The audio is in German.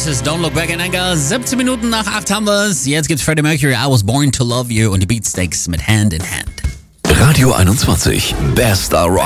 ist Don't Look Back in Anger. 17 Minuten nach 8 haben wir es. Jetzt gibt's Freddie Mercury, I Was Born to Love You und die Beatsteaks mit Hand in Hand. Radio 21, Bester Rock.